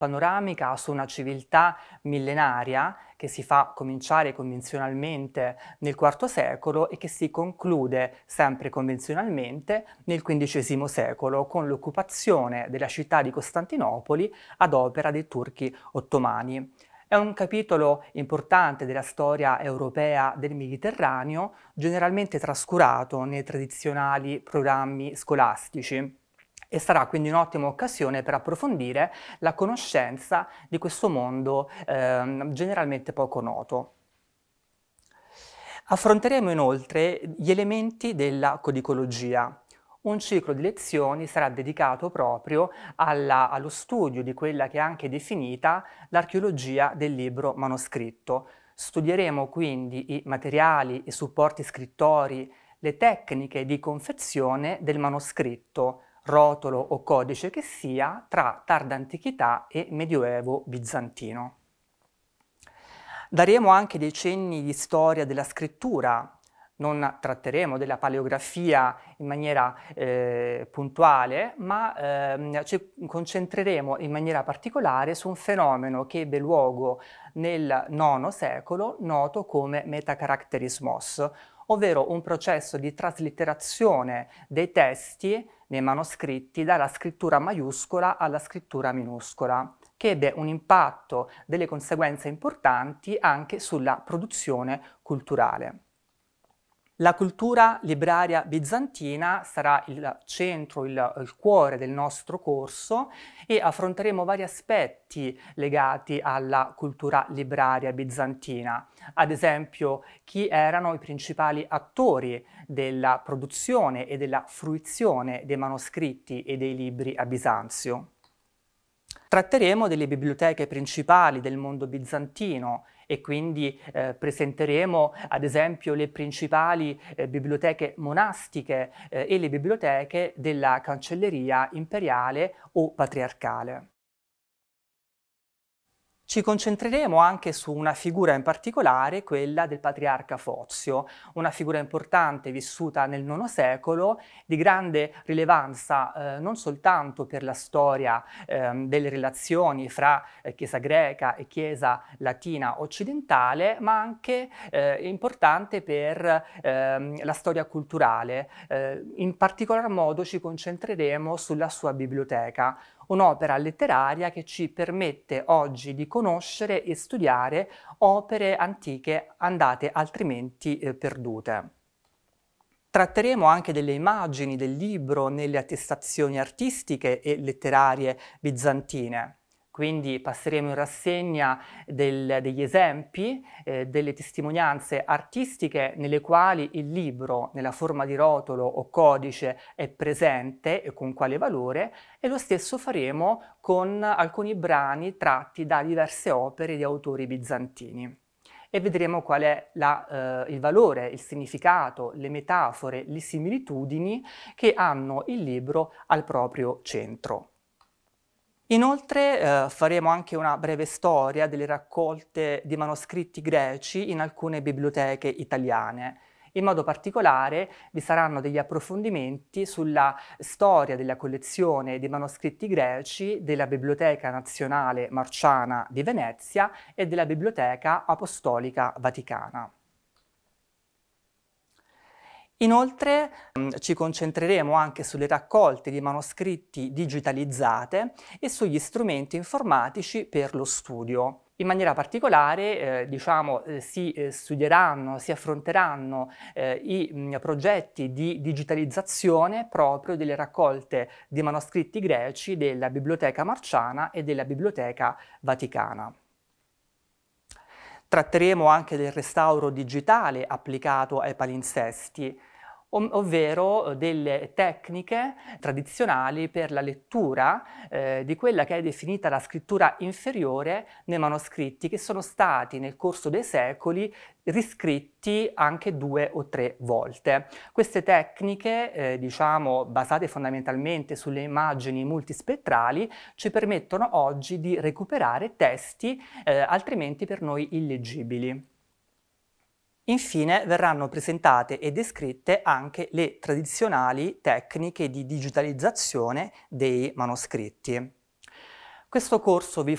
panoramica su una civiltà millenaria che si fa cominciare convenzionalmente nel IV secolo e che si conclude sempre convenzionalmente nel XV secolo con l'occupazione della città di Costantinopoli ad opera dei turchi ottomani. È un capitolo importante della storia europea del Mediterraneo, generalmente trascurato nei tradizionali programmi scolastici e sarà quindi un'ottima occasione per approfondire la conoscenza di questo mondo generalmente poco noto. Affronteremo inoltre gli elementi della codicologia. Un ciclo di lezioni sarà dedicato proprio allo studio di quella che è anche definita l'archeologia del libro manoscritto. Studieremo quindi i materiali, i supporti scrittori, le tecniche di confezione del manoscritto, rotolo o codice che sia, tra tarda antichità e medioevo bizantino. Daremo anche dei cenni di storia della scrittura. Non tratteremo della paleografia in maniera puntuale, ma ci concentreremo in maniera particolare su un fenomeno che ebbe luogo nel IX secolo, noto come metacaracterismos, ovvero un processo di traslitterazione dei testi nei manoscritti dalla scrittura maiuscola alla scrittura minuscola, che ebbe un impatto, delle conseguenze importanti anche sulla produzione culturale. La cultura libraria bizantina sarà il centro, il cuore del nostro corso e affronteremo vari aspetti legati alla cultura libraria bizantina. Ad esempio, chi erano i principali attori della produzione e della fruizione dei manoscritti e dei libri a Bisanzio. Tratteremo delle biblioteche principali del mondo bizantino e quindi presenteremo ad esempio le principali biblioteche monastiche e le biblioteche della cancelleria imperiale o patriarcale. Ci concentreremo anche su una figura in particolare, quella del patriarca Fozio, una figura importante vissuta nel IX secolo, di grande rilevanza non soltanto per la storia delle relazioni fra Chiesa greca e Chiesa latina occidentale, ma anche importante per la storia culturale. In particolar modo ci concentreremo sulla sua biblioteca, un'opera letteraria che ci permette oggi di conoscere e studiare opere antiche andate altrimenti perdute. Tratteremo anche delle immagini del libro nelle attestazioni artistiche e letterarie bizantine. Quindi passeremo in rassegna degli esempi, delle testimonianze artistiche nelle quali il libro, nella forma di rotolo o codice, è presente e con quale valore, e lo stesso faremo con alcuni brani tratti da diverse opere di autori bizantini. E vedremo qual è il valore, il significato, le metafore, le similitudini che hanno il libro al proprio centro. Inoltre faremo anche una breve storia delle raccolte di manoscritti greci in alcune biblioteche italiane. In modo particolare vi saranno degli approfondimenti sulla storia della collezione di manoscritti greci della Biblioteca Nazionale Marciana di Venezia e della Biblioteca Apostolica Vaticana. Inoltre ci concentreremo anche sulle raccolte di manoscritti digitalizzate e sugli strumenti informatici per lo studio. In maniera particolare si studieranno, si affronteranno i progetti di digitalizzazione proprio delle raccolte di manoscritti greci della Biblioteca Marciana e della Biblioteca Vaticana. Tratteremo anche del restauro digitale applicato ai palinsesti, ovvero delle tecniche tradizionali per la lettura di quella che è definita la scrittura inferiore nei manoscritti, che sono stati nel corso dei secoli riscritti anche 2 o 3 volte. Queste tecniche, basate fondamentalmente sulle immagini multispettrali, ci permettono oggi di recuperare testi altrimenti per noi illeggibili. Infine verranno presentate e descritte anche le tradizionali tecniche di digitalizzazione dei manoscritti. Questo corso vi